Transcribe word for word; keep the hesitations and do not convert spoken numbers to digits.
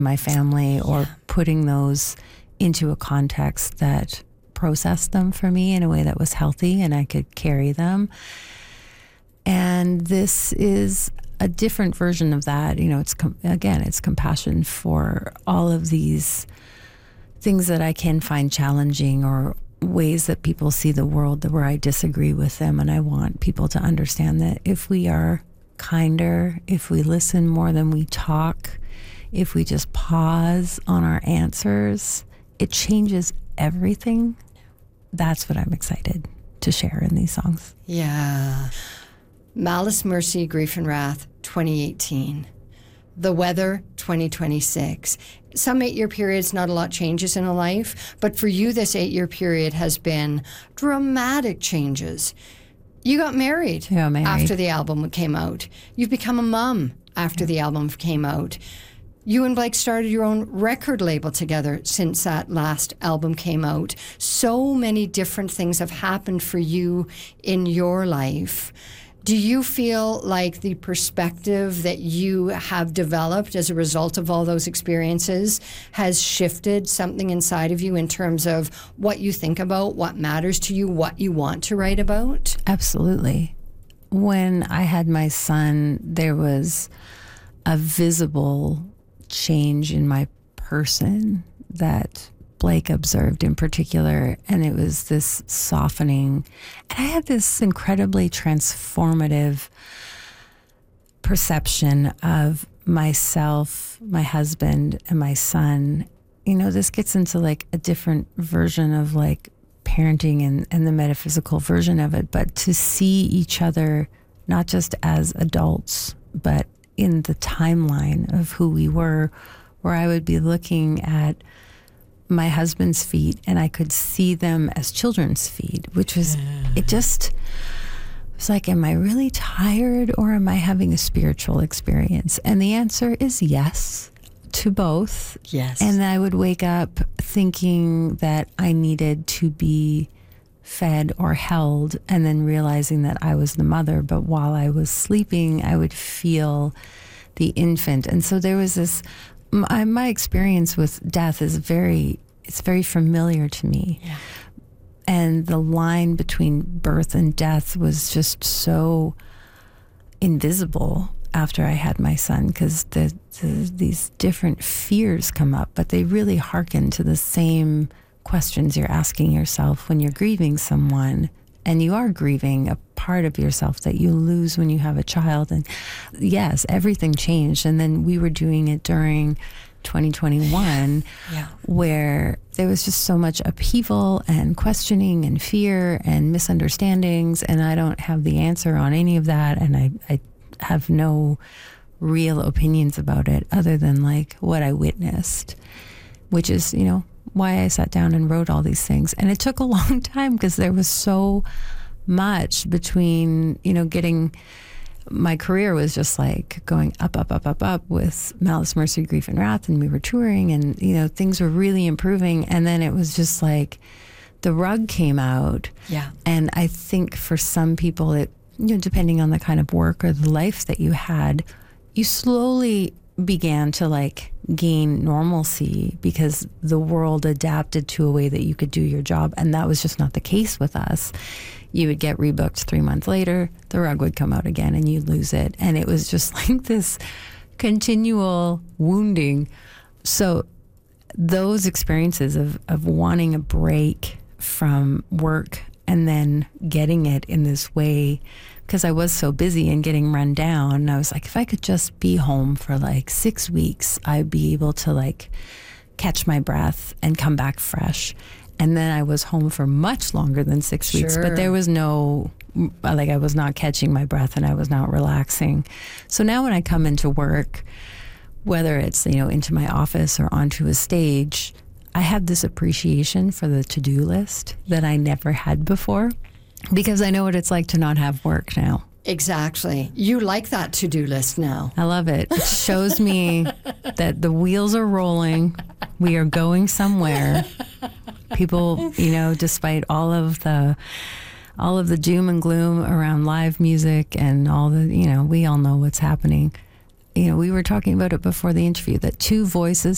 my family or Yeah. putting those into a context that processed them for me in a way that was healthy and I could carry them. And this is a different version of that. You know, it's, com- again, it's compassion for all of these things that I can find challenging or ways that people see the world that where I disagree with them. And I want people to understand that if we are kinder, if we listen more than we talk, if we just pause on our answers, it changes everything. That's what I'm excited to share in these songs. Yeah. Malice, Mercy, Grief and Wrath, twenty eighteen. The Weather, twenty twenty-six. Some eight-year periods, not a lot changes in a life, but for you, this eight-year period has been dramatic changes. You got married, Yeah, married. after the album came out. You've become a mom after the album came out. You and Blake started your own record label together since that last album came out. So many different things have happened for you in your life. Do you feel like the perspective that you have developed as a result of all those experiences has shifted something inside of you in terms of what you think about, what matters to you, what you want to write about? Absolutely. When I had my son, there was a visible change in my person that Blake observed in particular, and it was this softening. And I had this incredibly transformative perception of myself, my husband, and my son. You know, this gets into like a different version of like parenting and, and the metaphysical version of it, but to see each other not just as adults, but in the timeline of who we were, where I would be looking at my husband's feet and I could see them as children's feet, which was, it just was like, am I really tired or am I having a spiritual experience? And the answer is yes to both. Yes. And I would wake up thinking that I needed to be fed or held, and then realizing that I was the mother. But while I was sleeping, I would feel the infant. And so there was this, my, my experience with death is very, it's very familiar to me. Yeah. And the line between birth and death was just so invisible after I had my son, because the, the, these different fears come up, but they really hearken to the same questions you're asking yourself when you're grieving someone. And you are grieving a part of yourself that you lose when you have a child. And yes, everything changed. And then we were doing it during twenty twenty-one, Yeah. where there was just so much upheaval and questioning and fear and misunderstandings. And I don't have the answer on any of that. And I, I have no real opinions about it other than like what I witnessed, which is, you know, why I sat down and wrote all these things. And it took a long time because there was so much between, you know, getting, my career was just like going up, up, up, up, up with Malice, Mercy, Grief and Wrath. And we were touring and, you know, things were really improving. And then it was just like the rug came out. Yeah. And I think for some people, it, you know, depending on the kind of work or the life that you had, you slowly began to like gain normalcy because the world adapted to a way that you could do your job. And that was just not the case with us. You would get rebooked three months later, the rug would come out again and you'd lose it. And it was just like this continual wounding. So those experiences of, of wanting a break from work and then getting it in this way, because I was so busy and getting run down, and I was like, if I could just be home for like six weeks, I'd be able to like catch my breath and come back fresh. And then I was home for much longer than six weeks, Sure. but there was no, like I was not catching my breath and I was not relaxing. So now when I come into work, whether it's, you know, into my office or onto a stage, I have this appreciation for the to-do list that I never had before, because I know what it's like to not have work now. Exactly. You like that to-do list now. I love it. It shows me that the wheels are rolling. We are going somewhere. People, you know, despite all of the all of the doom and gloom around live music and all the, you know, we all know what's happening. You know, we were talking about it before the interview, that two voices